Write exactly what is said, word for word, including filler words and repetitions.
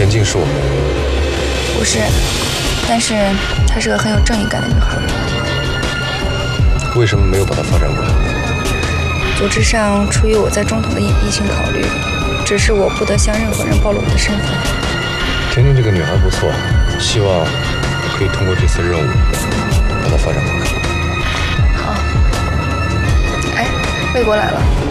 田静是我们的人。 不是，但是她是个很有正义感的女孩。 为什么没有把她发展过来？ 组织上出于我在中统的隐蔽性考虑，只是我不得向任何人暴露我的身份。 甜甜这个女孩不错，希望可以通过这次任务把她发展过来。 好。哎，魏国来了。